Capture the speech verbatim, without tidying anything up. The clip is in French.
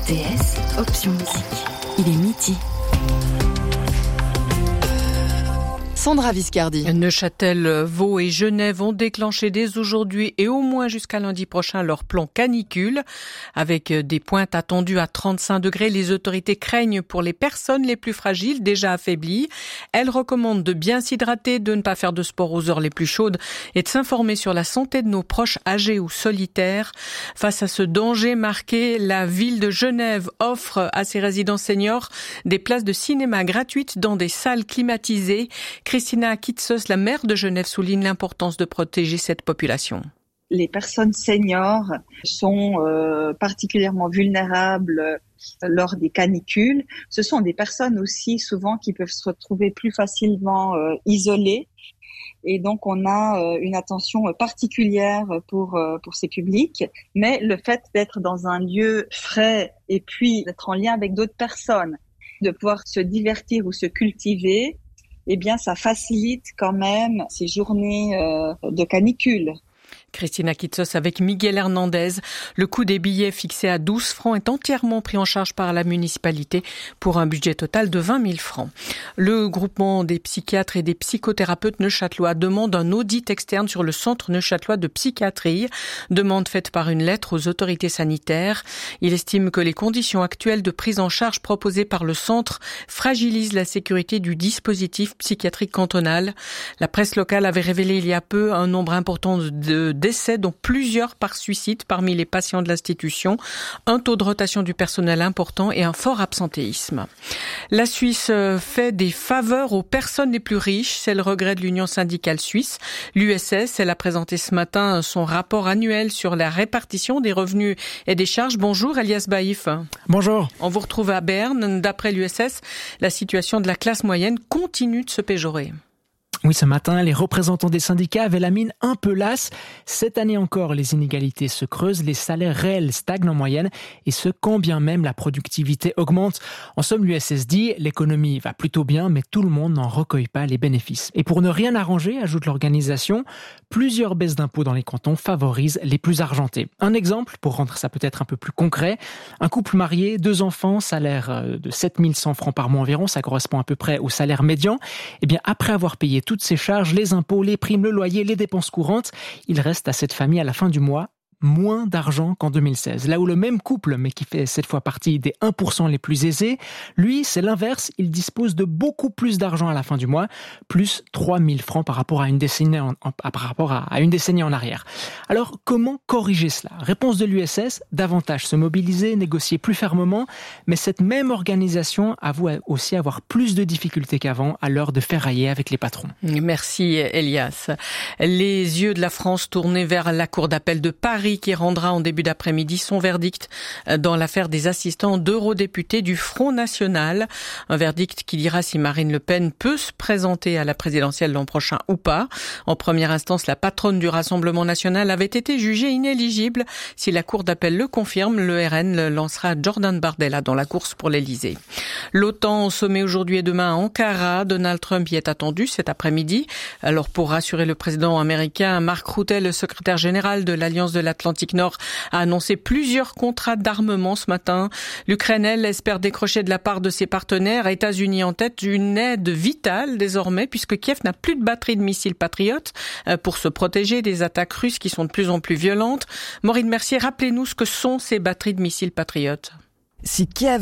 R T S, option musique. Il est midi. Sandra Viscardi. Neuchâtel, Vaud et Genève ont déclenché dès aujourd'hui et au moins jusqu'à lundi prochain leur plan canicule. Avec des pointes attendues à trente-cinq degrés, les autorités craignent pour les personnes les plus fragiles, déjà affaiblies. Elles recommandent de bien s'hydrater, de ne pas faire de sport aux heures les plus chaudes et de s'informer sur la santé de nos proches âgés ou solitaires. Face à ce danger marqué, la ville de Genève offre à ses résidents seniors des places de cinéma gratuites dans des salles climatisées. Christina Kitsos, la maire de Genève, souligne l'importance de protéger cette population. Les personnes seniors sont euh, particulièrement vulnérables lors des canicules. Ce sont des personnes aussi souvent qui peuvent se retrouver plus facilement euh, isolées. Et donc, on a euh, une attention particulière pour euh, pour ces publics. Mais le fait d'être dans un lieu frais et puis d'être en lien avec d'autres personnes, de pouvoir se divertir ou se cultiver, eh bien, ça facilite quand même ces journées euh, de canicule. Christina Kitsos avec Miguel Hernandez. Le coût des billets fixé à douze francs est entièrement pris en charge par la municipalité pour un budget total de vingt mille francs. Le groupement des psychiatres et des psychothérapeutes neuchâtelois demande un audit externe sur le centre neuchâtelois de psychiatrie. Demande faite par une lettre aux autorités sanitaires. Il estime que les conditions actuelles de prise en charge proposées par le centre fragilisent la sécurité du dispositif psychiatrique cantonal. La presse locale avait révélé il y a peu un nombre important de décès, dont plusieurs par suicide parmi les patients de l'institution, un taux de rotation du personnel important et un fort absentéisme. La Suisse fait des faveurs aux personnes les plus riches, c'est le regret de l'Union syndicale suisse. L'U S S, elle a présenté ce matin son rapport annuel sur la répartition des revenus et des charges. Bonjour Elias Baïf. Bonjour. On vous retrouve à Berne. D'après l'U S S, la situation de la classe moyenne continue de se péjorer. Oui, ce matin, les représentants des syndicats avaient la mine un peu lasse. Cette année encore, les inégalités se creusent, les salaires réels stagnent en moyenne, et ce, quand bien même la productivité augmente. En somme, l'U S S dit, l'économie va plutôt bien, mais tout le monde n'en recueille pas les bénéfices. Et pour ne rien arranger, ajoute l'organisation, plusieurs baisses d'impôts dans les cantons favorisent les plus argentés. Un exemple, pour rendre ça peut-être un peu plus concret, un couple marié, deux enfants, salaire de sept mille cent francs par mois environ, ça correspond à peu près au salaire médian. Eh bien, après avoir payé tout toutes ces charges, les impôts, les primes, le loyer, les dépenses courantes, il reste à cette famille à la fin du mois moins d'argent qu'en deux mille seize. Là où le même couple, mais qui fait cette fois partie des un pour cent les plus aisés, lui, c'est l'inverse, il dispose de beaucoup plus d'argent à la fin du mois, plus trois mille francs par rapport à une décennie en, en, par rapport à, à une décennie en arrière. Alors, comment corriger cela ? Réponse de l'U S S, davantage se mobiliser, négocier plus fermement, mais cette même organisation avoue aussi avoir plus de difficultés qu'avant à l'heure de ferrailler avec les patrons. Merci Elias. Les yeux de la France tournés vers la Cour d'appel de Paris qui rendra en début d'après-midi son verdict dans l'affaire des assistants d'eurodéputés du Front National. Un verdict qui dira si Marine Le Pen peut se présenter à la présidentielle l'an prochain ou pas. En première instance, la patronne du Rassemblement National avait été jugée inéligible. Si la Cour d'appel le confirme, le R N lancera Jordan Bardella dans la course pour l'Elysée. L'OTAN au sommet aujourd'hui et demain à Ankara. Donald Trump y est attendu cet après-midi. Alors pour rassurer le président américain, Mark Rutte, le secrétaire général de l'Alliance de l'Atlantique Nord, a annoncé plusieurs contrats d'armement ce matin. L'Ukraine, elle, espère décrocher de la part de ses partenaires, États-Unis en tête, une aide vitale désormais, puisque Kiev n'a plus de batterie de missiles Patriot pour se protéger des attaques russes qui sont de plus en plus violentes. Maureen Mercier, rappelez-nous ce que sont ces batteries de missiles Patriot. Si Kiev